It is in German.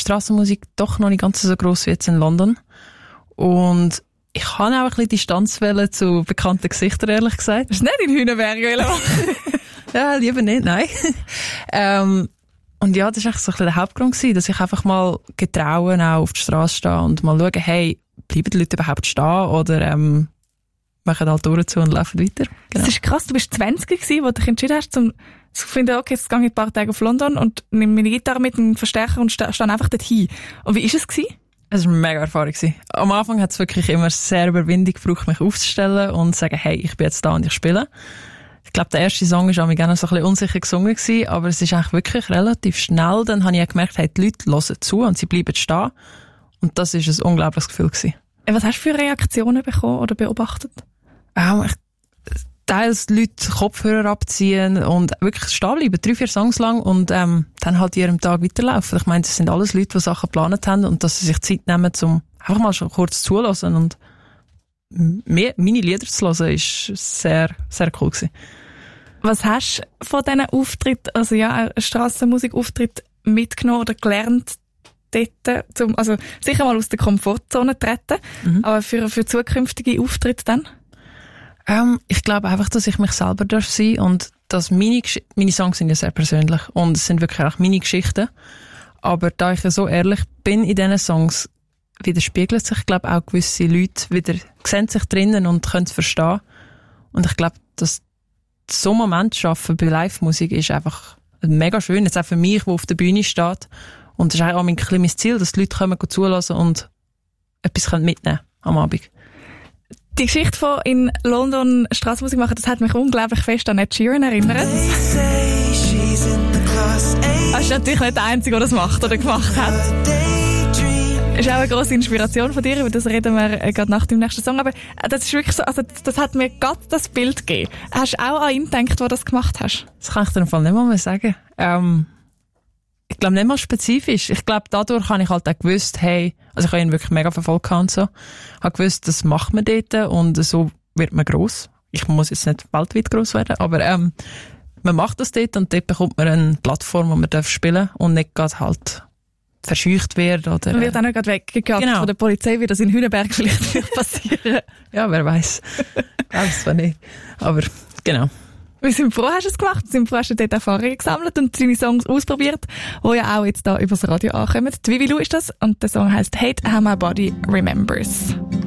Strassenmusik doch noch nicht ganz so gross wie jetzt in London. Und ich kann auch ein bisschen Distanz wählen zu bekannten Gesichtern, ehrlich gesagt. Hast du nicht in Hühnerberg machen? Ja, lieber nicht, nein. Und ja, das war eigentlich so ein bisschen der Hauptgrund gewesen, dass ich einfach mal getrauen auch auf die Straße stehe und mal schauen, hey, bleiben die Leute überhaupt stehen oder machen halt Tore zu und laufen weiter. Genau. Das ist krass, du bist 20 gewesen, wo du dich entschieden hast, zu finden, okay, jetzt gehe ich ein paar Tage auf London und nehme meine Gitarre mit einem Verstärker und stehe einfach dort hin. Und wie war es gewesen? Es war eine mega Erfahrung. Am Anfang hat es wirklich immer sehr Überwindung gebraucht, mich aufzustellen und zu sagen, hey, ich bin jetzt da und ich spiele. Ich glaube, der erste Song war auch gerne so ein bisschen unsicher gesungen gewesen, aber es ist eigentlich wirklich relativ schnell. Dann habe ich gemerkt, hey, die Leute hören zu und sie bleiben stehen. Und das war ein unglaubliches Gefühl gewesen. Was hast du für Reaktionen bekommen oder beobachtet? Teils Leute Kopfhörer abziehen und wirklich stehen bleiben, 3-4 Songs lang und dann halt jeden Tag weiterlaufen. Ich meine, das sind alles Leute, die Sachen geplant haben und dass sie sich Zeit nehmen, um einfach mal schon kurz zuhören und meine Lieder zu hören, ist sehr, sehr cool gewesen. Was hast du von diesen Auftritten, also ja, Strassenmusikauftritt mitgenommen oder gelernt, dort, also sicher mal aus der Komfortzone treten, aber für zukünftige Auftritte dann? Ich glaube einfach, dass ich mich selber darf sein und dass meine Songs sind ja sehr persönlich und es sind wirklich auch meine Geschichten. Aber da ich ja so ehrlich bin in diesen Songs, widerspiegelt sich, glaube ich, auch gewisse Leute wieder, sehen sich drinnen und können es verstehen. Und ich glaube, dass so einen Moment schaffen bei Live-Musik ist einfach mega schön. Jetzt auch für mich, der auf der Bühne steht. Und das ist auch ein bisschen mein Ziel, dass die Leute kommen zulassen und etwas mitnehmen am Abend. Die Geschichte von in London Strassenmusik machen, das hat mich unglaublich fest an Ed Sheeran erinnert. Er ist natürlich nicht der Einzige, der das macht oder gemacht hat. Das ist auch eine grosse Inspiration von dir, über das reden wir gerade nach dem nächsten Song. Aber das ist wirklich so, also das hat mir gerade das Bild gegeben. Hast du auch an ihn gedacht, wo du das gemacht hast? Das kann ich dir im Fall nicht mal mehr sagen. Ich glaube nicht mal spezifisch. Ich glaube, dadurch habe ich halt auch gewusst, hey, also ich habe ihn wirklich mega verfolgt und so. Ich habe gewusst, das macht man dort und so wird man gross. Ich muss jetzt nicht weltweit gross werden, aber man macht das dort und dort bekommt man eine Plattform, wo man spielen darf und nicht gerade halt verscheucht wird. Oder, man wird auch nicht gerade weggejagt von der Polizei, wie das in Hühnerberg vielleicht wird passieren. Ja, wer weiß. Ich glaube es zwar nicht, aber genau. Wir sind froh, hast du es gemacht. Wir sind froh, hast du dort Erfahrungen gesammelt und deine Songs ausprobiert, die ja auch jetzt da übers Radio ankommen. Die Vivi Lou ist das und der Song heisst Hate How My Body Remembers.